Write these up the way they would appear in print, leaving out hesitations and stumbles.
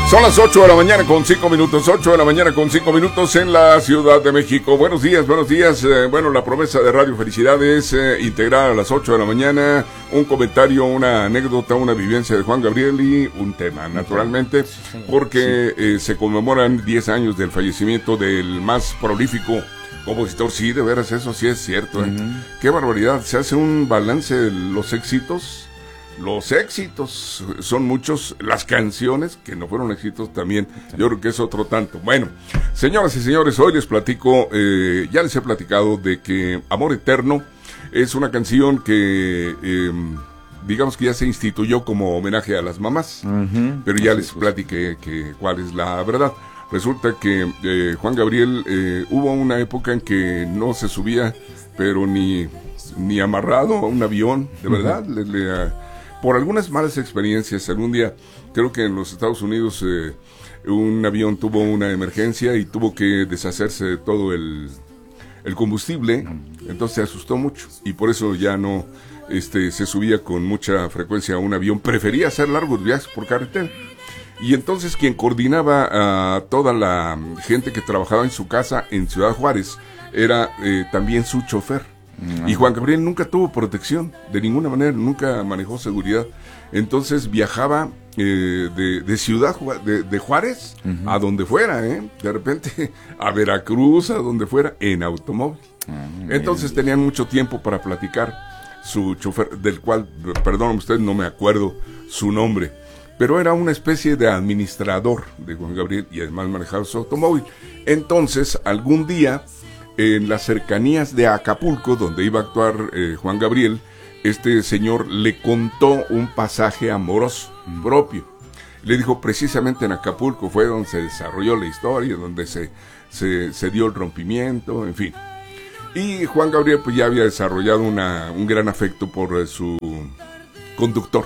Son las 8 de la mañana con 5 minutos, 8 de la mañana con 5 minutos en la Ciudad de México. Buenos días, buenos días. Bueno, la promesa de Radio Felicidad es integrar a las 8 de la mañana un comentario, una anécdota, una vivencia de Juan Gabriel y un tema, naturalmente, porque se conmemoran 10 años del fallecimiento del más prolífico compositor. Sí, de veras, eso sí es cierto. Qué barbaridad, se hace un balance de los éxitos. Los éxitos son muchos, las canciones que no fueron éxitos también, yo creo que es otro tanto. Bueno, señoras y señores, hoy les platico, ya les he platicado de que Amor Eterno es una canción que, digamos que ya se instituyó como homenaje a las mamás, pero ya les platiqué que cuál es la verdad. Resulta que Juan Gabriel, hubo una época en que no se subía, pero ni amarrado a un avión, de verdad, por algunas malas experiencias. Algún día, creo que en los Estados Unidos, un avión tuvo una emergencia y tuvo que deshacerse de todo el combustible, entonces se asustó mucho y por eso ya no se subía con mucha frecuencia a un avión, prefería hacer largos viajes por carretera. Y entonces quien coordinaba a toda la gente que trabajaba en su casa en Ciudad Juárez era también su chofer. Y Juan Gabriel nunca tuvo protección, de ninguna manera, nunca manejó seguridad. Entonces viajaba de Ciudad de Juárez a donde fuera, de repente a Veracruz, a donde fuera, en automóvil. Entonces tenían mucho tiempo para platicar. Su chofer, del cual, perdónenme usted, no me acuerdo su nombre, pero era una especie de administrador de Juan Gabriel y además manejaba su automóvil. Entonces, algún día, en las cercanías de Acapulco, donde iba a actuar Juan Gabriel, este señor le contó un pasaje amoroso propio. Le dijo, precisamente en Acapulco fue donde se desarrolló la historia, donde se dio el rompimiento, en fin. Y Juan Gabriel pues ya había desarrollado un gran afecto por su conductor.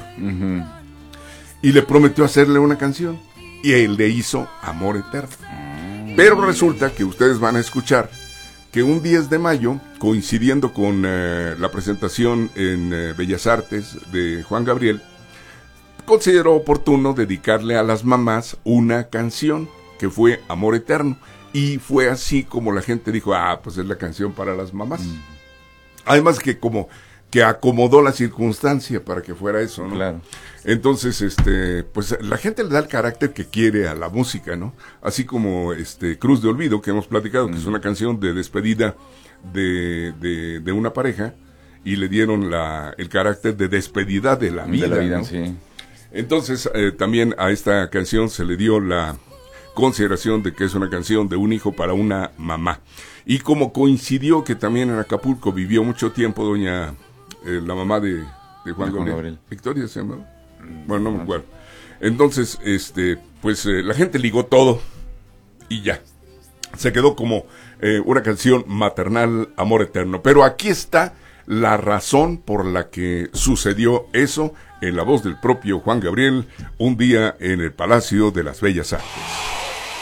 Y le prometió hacerle una canción. Y él le hizo Amor Eterno. Pero resulta que ustedes van a escuchar que un 10 de mayo, coincidiendo con la presentación en Bellas Artes de Juan Gabriel, consideró oportuno dedicarle a las mamás una canción que fue Amor Eterno. Y fue así como la gente dijo, pues es la canción para las mamás. Además que como que acomodó la circunstancia para que fuera eso, ¿no? Claro. Entonces, pues la gente le da el carácter que quiere a la música, ¿no? Así como Cruz de Olvido, que hemos platicado, que es una canción de despedida de una pareja, y le dieron el carácter de despedida de la vida, ¿no? Sí. Entonces, también a esta canción se le dio la consideración de que es una canción de un hijo para una mamá. Y como coincidió que también en Acapulco vivió mucho tiempo la mamá de Juan Gabriel. ¿Victoria se llama? Bueno, no me acuerdo. Entonces, pues la gente ligó todo y ya. Se quedó como una canción maternal, Amor Eterno. Pero aquí está la razón por la que sucedió eso en la voz del propio Juan Gabriel un día en el Palacio de las Bellas Artes.